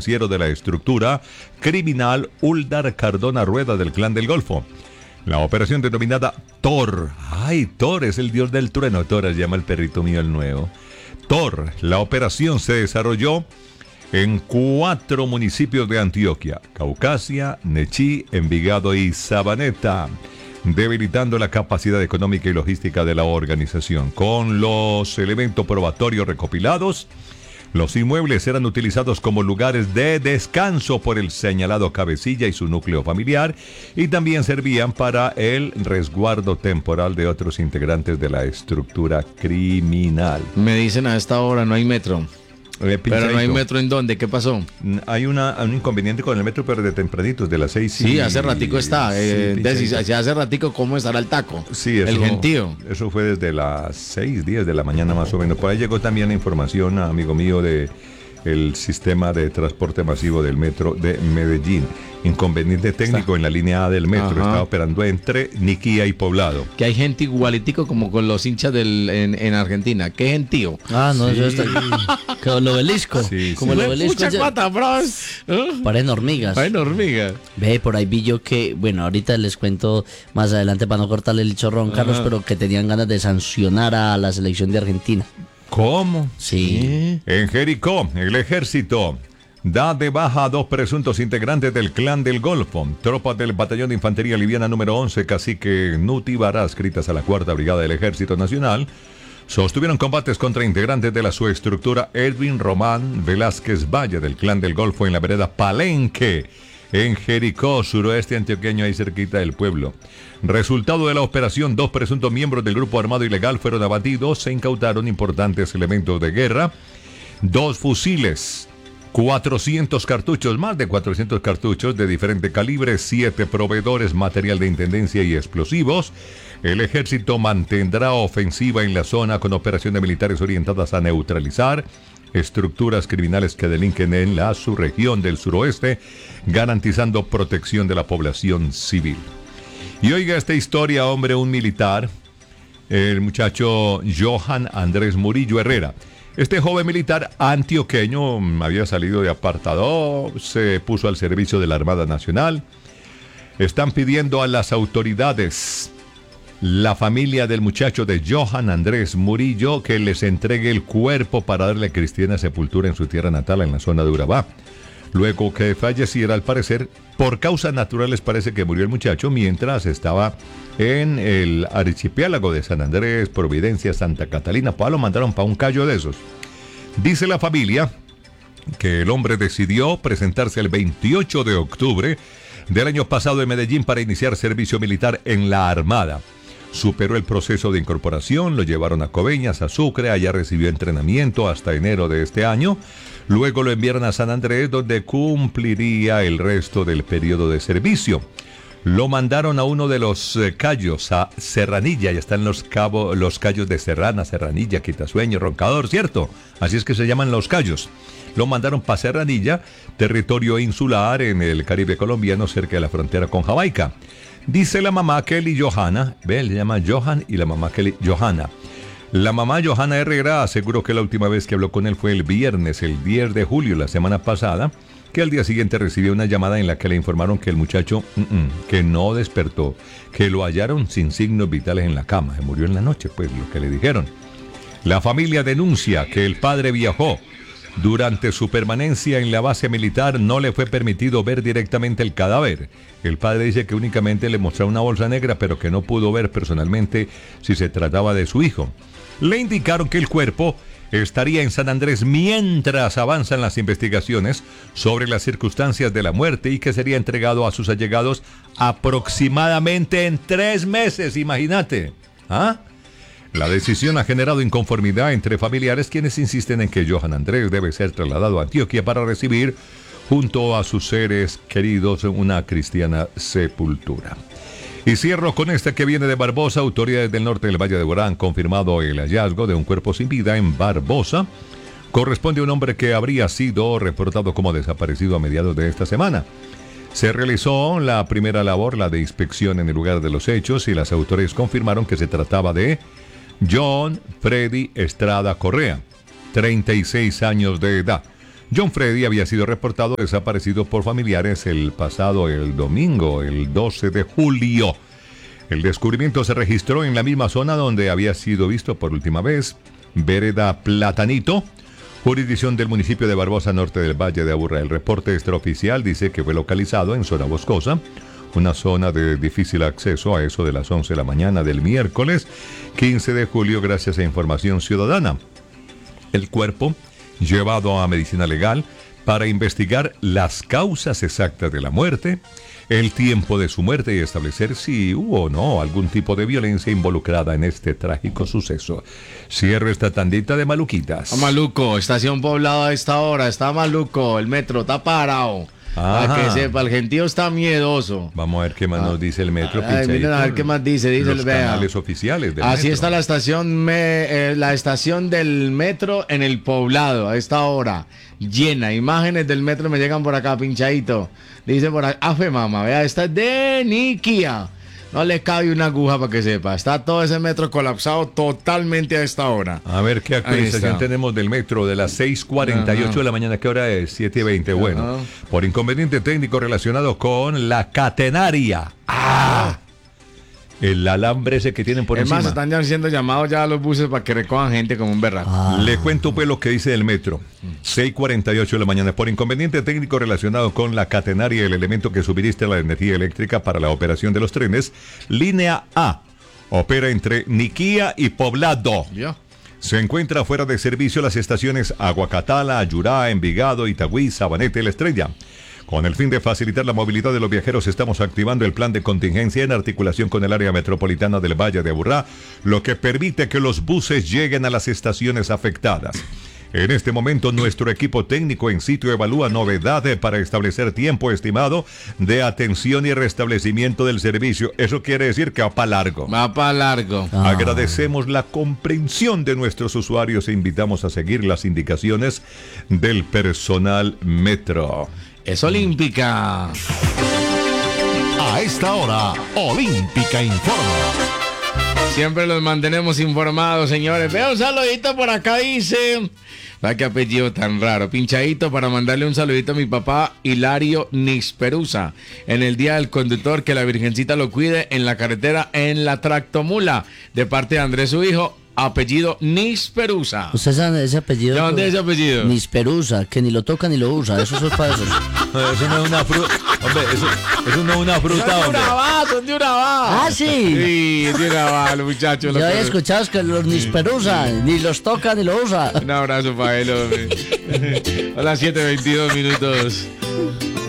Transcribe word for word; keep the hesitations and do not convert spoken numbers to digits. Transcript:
financiero de la estructura criminal Uldar Cardona Rueda del Clan del Golfo. La operación denominada Thor. Ay, Thor es el dios del trueno. Thor se llama el perrito mío el nuevo. Thor. La operación se desarrolló en cuatro municipios de Antioquia: Caucasia, Nechí, Envigado y Sabaneta, debilitando la capacidad económica y logística de la organización. Con los elementos probatorios recopilados, los inmuebles eran utilizados como lugares de descanso por el señalado cabecilla y su núcleo familiar, y también servían para el resguardo temporal de otros integrantes de la estructura criminal. Me dicen a esta hora no hay metro. Eh, pero no hay metro. ¿En dónde? ¿Qué pasó? Hay una, un inconveniente con el metro, pero de tempranitos, de las seis. Sí, y... hace ratico está. Eh, sí, Desi, hace ratico, ¿cómo estará el taco? Sí, eso, el gentío. Eso fue desde las seis, diez de la mañana más o menos. Por ahí llegó también la información, amigo mío, de el sistema de transporte masivo del metro de Medellín. Inconveniente técnico está en la línea A del metro. Ajá. Está operando entre Niquía y Poblado. Que hay gente igualitico como con los hinchas del, en, en Argentina. ¿Qué gentío? Ah, no, sí. Eso está... Como el obelisco. Sí, como sí. el obelisco. Mucha cuata, bros. ¿Eh? Parecen hormigas. Parecen hormigas. Ve, por ahí vi yo que, bueno, ahorita les cuento más adelante para no cortarle el chorrón, Ajá. Carlos, pero que tenían ganas de sancionar a la selección de Argentina. ¿Cómo? Sí. En Jericó, el ejército da de baja a dos presuntos integrantes del Clan del Golfo. Tropas del Batallón de Infantería Liviana número once, cacique Nuti Bará, adscritas a la Cuarta Brigada del Ejército Nacional, sostuvieron combates contra integrantes de la subestructura Edwin Román Velázquez Valle del Clan del Golfo en la vereda Palenque, en Jericó, suroeste antioqueño, ahí cerquita del pueblo. Resultado de la operación, dos presuntos miembros del grupo armado ilegal fueron abatidos. Se incautaron importantes elementos de guerra, dos fusiles, cuatrocientos cartuchos, más de cuatrocientos cartuchos de diferente calibre, siete proveedores, material de intendencia y explosivos. El ejército mantendrá ofensiva en la zona con operaciones militares orientadas a neutralizar estructuras criminales que delinquen en la subregión del suroeste, garantizando protección de la población civil. Y oiga esta historia, hombre, un militar, el muchacho Johan Andrés Murillo Herrera. Este joven militar antioqueño había salido de apartado, se puso al servicio de la Armada Nacional. Están pidiendo a las autoridades, la familia del muchacho de Johan Andrés Murillo, que les entregue el cuerpo para darle cristiana sepultura en su tierra natal, en la zona de Urabá. Luego que falleciera, al parecer, por causas naturales parece que murió el muchacho mientras estaba en el archipiélago de San Andrés, Providencia, Santa Catalina. Pues lo mandaron para un callo de esos. Dice la familia que el hombre decidió presentarse el veintiocho de octubre del año pasado en Medellín para iniciar servicio militar en la Armada. Superó el proceso de incorporación, lo llevaron a Coveñas, a Sucre, allá recibió entrenamiento hasta enero de este año. Luego lo enviaron a San Andrés, donde cumpliría el resto del periodo de servicio. Lo mandaron a uno de los eh, cayos, a Serranilla, ya están los, cabo, los cayos de Serrana, Serranilla, Quitasueño, Roncador, ¿cierto? Así es que se llaman los cayos. Lo mandaron para Serranilla, territorio insular en el Caribe colombiano, cerca de la frontera con Jamaica. Dice la mamá Kelly Johanna, ve, le llama Johan y la mamá Kelly Johanna. La mamá Johanna Herrera aseguró que la última vez que habló con él fue el viernes, el diez de julio, la semana pasada, que al día siguiente recibió una llamada en la que le informaron que el muchacho, uh -uh, que no despertó, que lo hallaron sin signos vitales en la cama, murió en la noche, pues lo que le dijeron. La familia denuncia que el padre viajó. Durante su permanencia en la base militar no le fue permitido ver directamente el cadáver. El padre dice que únicamente le mostró una bolsa negra, pero que no pudo ver personalmente si se trataba de su hijo. Le indicaron que el cuerpo estaría en San Andrés mientras avanzan las investigaciones sobre las circunstancias de la muerte y que sería entregado a sus allegados aproximadamente en tres meses, imagínate. ¿Ah? La decisión ha generado inconformidad entre familiares, quienes insisten en que Johan Andrés debe ser trasladado a Antioquia para recibir, junto a sus seres queridos, una cristiana sepultura. Y cierro con este que viene de Barbosa. Autoridades del norte del Valle de Borá han confirmado el hallazgo de un cuerpo sin vida en Barbosa. Corresponde a un hombre que habría sido reportado como desaparecido a mediados de esta semana. Se realizó la primera labor, la de inspección en el lugar de los hechos, y las autoridades confirmaron que se trataba de John Freddy Estrada Correa, treinta y seis años de edad. John Freddy había sido reportado desaparecido por familiares el pasado el domingo, el doce de julio. El descubrimiento se registró en la misma zona donde había sido visto por última vez, vereda Platanito, jurisdicción del municipio de Barbosa, norte del Valle de Aburrá. El reporte extraoficial dice que fue localizado en zona boscosa, una zona de difícil acceso a eso de las once de la mañana del miércoles quince de julio gracias a información ciudadana. El cuerpo llevado a medicina legal para investigar las causas exactas de la muerte, el tiempo de su muerte y establecer si hubo o no algún tipo de violencia involucrada en este trágico suceso. Cierro esta tandita de maluquitas. Está maluco, estación Poblado a esta hora, está maluco, el metro está parado. Para que sepa, el gentío está miedoso. Vamos a ver qué más ah. nos dice el metro. Ay, miren a ver qué más dice. Dice los el canales vea. oficiales del Así metro. está la estación, me, eh, la estación del metro en el Poblado a esta hora. Llena. Imágenes del metro me llegan por acá, pinchadito. Dice por acá, afe mamá, vea, esta es de Niquia. No le cabe una aguja para que sepa. Está todo ese metro colapsado totalmente a esta hora. A ver qué actualización tenemos del metro de las seis cuarenta y ocho Ajá. de la mañana. ¿Qué hora es? siete y veinte. Bueno, Ajá. por inconveniente técnico relacionado con la catenaria. ¡Ah! El alambre ese que tienen por es encima. Es más, están ya siendo llamados ya a los buses para que recojan gente como un berraco. Ah. Le cuento pues lo que dice el metro. seis cuarenta y ocho de la mañana. Por inconveniente técnico relacionado con la catenaria, el elemento que suministra la energía eléctrica para la operación de los trenes, línea A, opera entre Niquia y Poblado. ¿Ya? Se encuentra fuera de servicio las estaciones Aguacatala, Ayurá, Envigado, Itagüí, Sabanete y La Estrella. Con el fin de facilitar la movilidad de los viajeros, estamos activando el plan de contingencia en articulación con el área metropolitana del Valle de Aburrá, lo que permite que los buses lleguen a las estaciones afectadas. En este momento, nuestro equipo técnico en sitio evalúa novedades para establecer tiempo estimado de atención y restablecimiento del servicio. Eso quiere decir que va para largo. Va para largo. Ah. Agradecemos la comprensión de nuestros usuarios e invitamos a seguir las indicaciones del personal metro. Es Olímpica. A esta hora, Olímpica informa. Siempre los mantenemos informados, señores. Veo un saludito por acá, dice. ¿Verdad qué apellido tan raro? Pinchadito para mandarle un saludito a mi papá Hilario Nisperusa. En el Día del Conductor, que la Virgencita lo cuide en la carretera en la tractomula. De parte de Andrés, su hijo. Apellido Nisperusa. ¿Usted sabe ese apellido? ¿De dónde es ese apellido? Nisperusa, que ni lo toca ni lo usa. Eso es para eso. Eso no es una fruta. Hombre, eso, eso no es una fruta, son hombre. De Urabá, son de Urabá. Ah, sí. Sí, de Urabá, los muchachos. Yo había escuchado que los Nisperusa ni los toca ni lo usa. Un abrazo para él, hombre. A las siete veintidós minutos.